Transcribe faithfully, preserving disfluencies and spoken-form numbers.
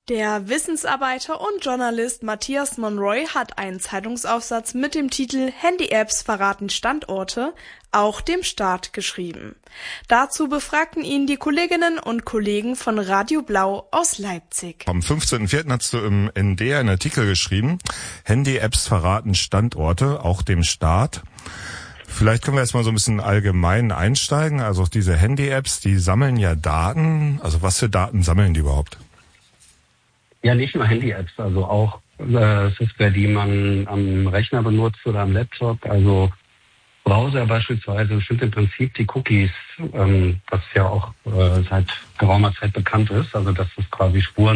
Der Wissensarbeiter und Journalist Matthias Monroy hat einen Zeitungsaufsatz mit dem Titel »Handy-Apps verraten Standorte« auch dem Staat geschrieben. Dazu befragten ihn die Kolleginnen und Kollegen von Radio Blau aus Leipzig. Am fünfzehnten vierten hast du im N D R einen Artikel geschrieben, »Handy-Apps verraten Standorte, auch dem Staat«. Vielleicht können wir jetzt mal so ein bisschen allgemein einsteigen. Also diese Handy-Apps, die sammeln ja Daten. Also was für Daten sammeln die überhaupt? Ja, nicht nur Handy-Apps, also auch äh, Software, die man am Rechner benutzt oder am Laptop. Also Browser beispielsweise bestimmt im Prinzip die Cookies, ähm, was ja auch äh, seit geraumer Zeit bekannt ist. Also dass es quasi Spuren